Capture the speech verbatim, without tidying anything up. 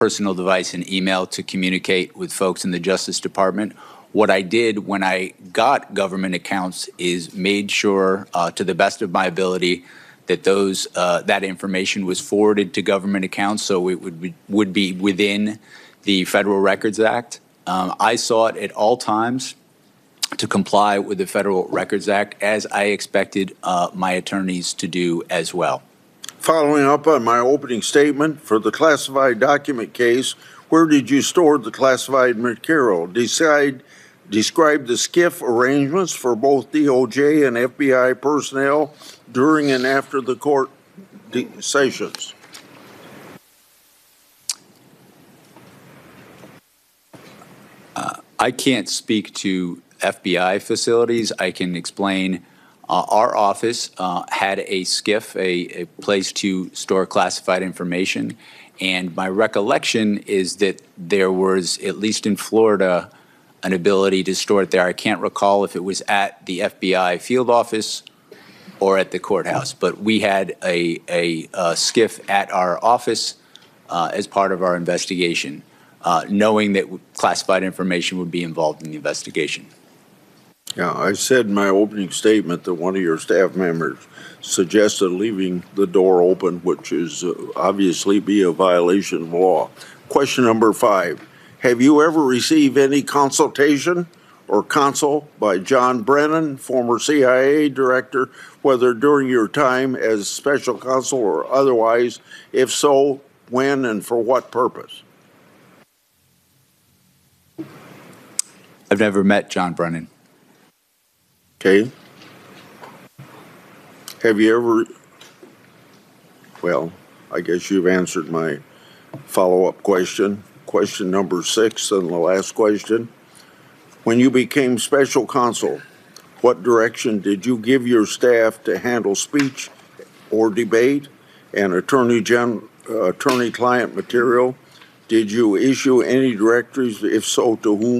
personal device and email to communicate with folks in the Justice Department. What I did when I got government accounts is made sure, uh, to the best of my ability, that those uh, that information was forwarded to government accounts, so it would be, would be within the Federal Records Act. Um, I sought at all times to comply with the Federal Records Act, as I expected uh, my attorneys to do as well. Following up on my opening statement, for the classified document case, where did you store the classified material? Decide, describe the SCIF arrangements for both D O J and F B I personnel during and after the court sessions. Uh, I can't speak to F B I facilities. I can explain uh, our office uh, had a SCIF, a, a place to store classified information. And my recollection is that there was, at least in Florida, an ability to store it there. I can't recall if it was at the F B I field office or at the courthouse, but we had a, a, a SCIF at our office uh, as part of our investigation, uh, knowing that classified information would be involved in the investigation. Yeah, I said in my opening statement that one of your staff members suggested leaving the door open, which is uh, obviously be a violation of law. Question number five, have you ever received any consultation or counsel by John Brennan, former C I A director, whether during your time as special counsel or otherwise? If so, when and for what purpose? I've never met John Brennan. Okay. Have you ever, well, I guess you've answered my follow-up question. Question number six and the last question. When you became special counsel, what direction did you give your staff to handle speech or debate and attorney gen, uh, attorney-client material? Did you issue any directories? If so, to whom?